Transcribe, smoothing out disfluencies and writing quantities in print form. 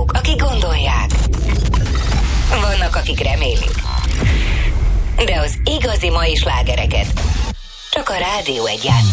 azok, akik gondolják. Vannak, akik remélik. De az igazi mai slágereket csak a Rádió 1 játsz.